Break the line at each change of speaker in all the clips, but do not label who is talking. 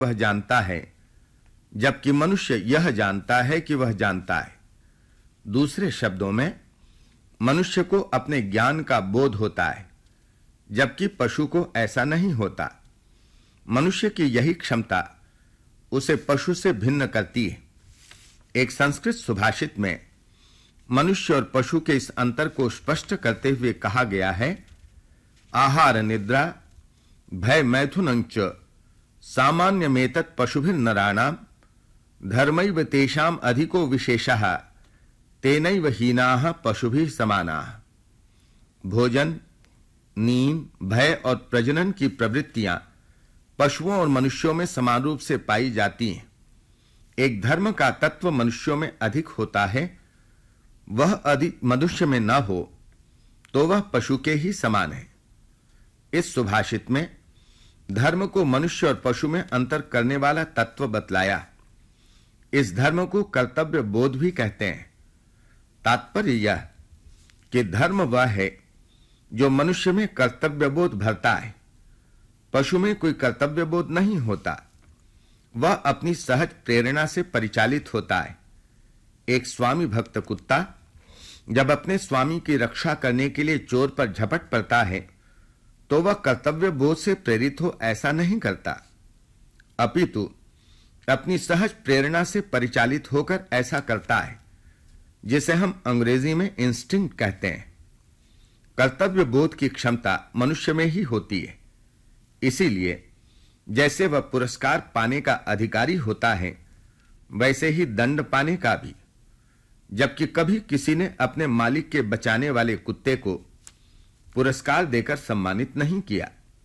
वह जानता है, जबकि मनुष्य यह जानता है कि वह जानता है। दूसरे शब्दों में, मनुष्य को अपने ज्ञान का बोध होता है, जबकि पशु को ऐसा नहीं होता। मनुष्य की यही क्षमता उसे पशु से भिन्न करती है। एक संस्कृत सुभाषित में मनुष्य और पशु के इस अंतर को स्पष्ट करते हुए कहा गया है, आहार निद्रा भय मैथुनंच सामान्यमेतत् पशुभिर्नराणाम धर्मैव तेषाम अधिको विशेषः तेनैव हीनाः पशुभिः समानाः। भोजन, नींद, भय और प्रजनन की प्रवृत्तियां पशुओं और मनुष्यों में समान रूप से पाई जाती हैं। एक धर्म का तत्व मनुष्यों में अधिक होता है, वह अधिक मनुष्य में न हो तो वह पशु के ही समान है। इस सुभाषित में धर्म को मनुष्य और पशु में अंतर करने वाला तत्व बतलाया। इस धर्म को कर्तव्य बोध भी कहते हैं। तात्पर्य यह कि धर्म वह है जो मनुष्य में कर्तव्य बोध भरता है। पशु में कोई कर्तव्य बोध नहीं होता, वह अपनी सहज प्रेरणा से परिचालित होता है। एक स्वामी भक्त कुत्ता जब अपने स्वामी की रक्षा करने के लिए चोर पर झपट पड़ता है तो वह कर्तव्य बोध से प्रेरित हो ऐसा नहीं करता, अपितु अपनी सहज प्रेरणा से परिचालित होकर ऐसा करता है, जिसे हम अंग्रेजी में इंस्टिंक्ट कहते हैं। कर्तव्य बोध की क्षमता मनुष्य में ही होती है। इसीलिए जैसे वह पुरस्कार पाने का अधिकारी होता है, वैसे ही दंड पाने का भी। जबकि कभी किसी ने अपने मालिक के बचाने वाले कुत्ते को पुरस्कार देकर सम्मानित नहीं किया।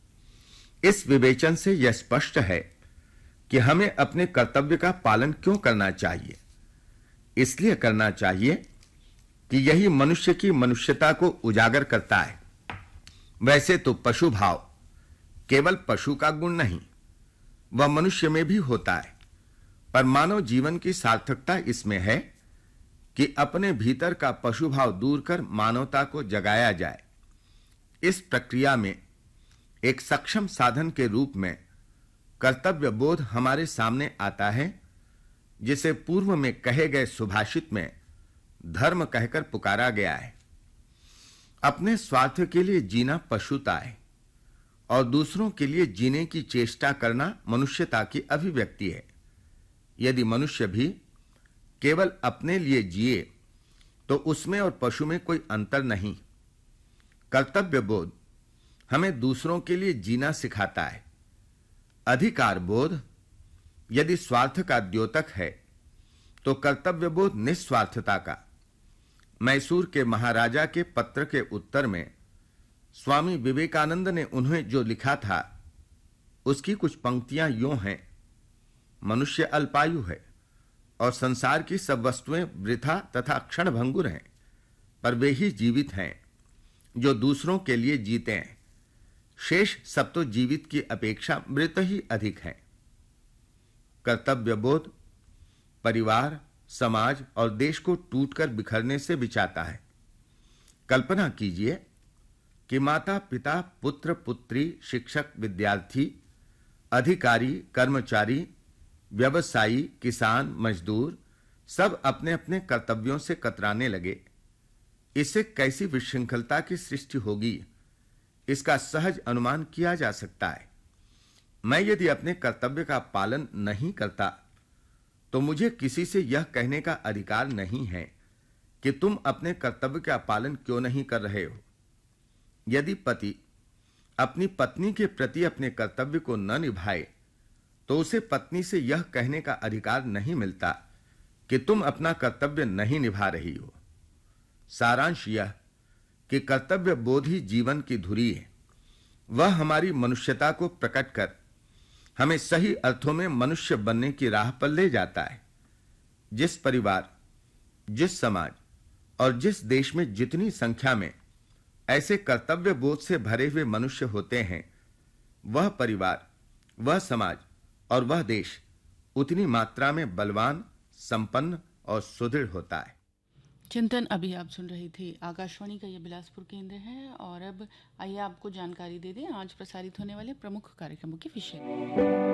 इस विवेचन से यह स्पष्ट है कि हमें अपने कर्तव्य का पालन क्यों करना चाहिए। इसलिए करना चाहिए कि यही मनुष्य की मनुष्यता को उजागर करता है। वैसे तो पशु भाव केवल पशु का गुण नहीं, वह मनुष्य में भी होता है, पर मानव जीवन की सार्थकता इसमें है कि अपने भीतर का पशु भाव दूर कर मानवता को जगाया जाए। इस प्रक्रिया में एक सक्षम साधन के रूप में कर्तव्य बोध हमारे सामने आता है, जिसे पूर्व में कहे गए सुभाषित में धर्म कहकर पुकारा गया है। अपने स्वार्थ के लिए जीना पशुता है और दूसरों के लिए जीने की चेष्टा करना मनुष्यता की अभिव्यक्ति है। यदि मनुष्य भी केवल अपने लिए जिए तो उसमें और पशु में कोई अंतर नहीं। कर्तव्य बोध हमें दूसरों के लिए जीना सिखाता है। अधिकार बोध यदि स्वार्थ का द्योतक है तो कर्तव्य बोध निस्वार्थता का। मैसूर के महाराजा के पत्र के उत्तर में स्वामी विवेकानंद ने उन्हें जो लिखा था, उसकी कुछ पंक्तियां यूं हैं, मनुष्य अल्पायु है और संसार की सब वस्तुएं वृथा तथा क्षणभंगुर हैं, पर वे ही जीवित हैं जो दूसरों के लिए जीते हैं। शेष सब तो जीवित की अपेक्षा मृत ही अधिक हैं। कर्तव्य बोध परिवार, समाज और देश को टूटकर बिखरने से बचाता है। कल्पना कीजिए कि माता पिता, पुत्र पुत्री, शिक्षक विद्यार्थी, अधिकारी कर्मचारी, व्यवसायी, किसान, मजदूर सब अपने अपने कर्तव्यों से कतराने लगे। इससे कैसी विशृंखलता की सृष्टि होगी, इसका सहज अनुमान किया जा सकता है। मैं यदि अपने कर्तव्य का पालन नहीं करता तो मुझे किसी से यह कहने का अधिकार नहीं है कि तुम अपने कर्तव्य का पालन क्यों नहीं कर रहे हो। यदि पति अपनी पत्नी के प्रति अपने कर्तव्य को न निभाए तो उसे पत्नी से यह कहने का अधिकार नहीं मिलता कि तुम अपना कर्तव्य नहीं निभा रही हो। सारांश यह कि कर्तव्य बोध ही जीवन की धुरी है। वह हमारी मनुष्यता को प्रकट कर हमें सही अर्थों में मनुष्य बनने की राह पर ले जाता है। जिस परिवार, जिस समाज और जिस देश में जितनी संख्या में ऐसे कर्तव्य बोध से भरे हुए मनुष्य होते हैं, वह परिवार, वह समाज और वह देश उतनी मात्रा में बलवान, संपन्न और सुदृढ़ होता है।
चिंतन अभी आप सुन रही थी। आकाशवाणी का ये बिलासपुर केंद्र है और अब आइए आपको जानकारी दे दें आज प्रसारित होने वाले प्रमुख कार्यक्रमों के विषय में।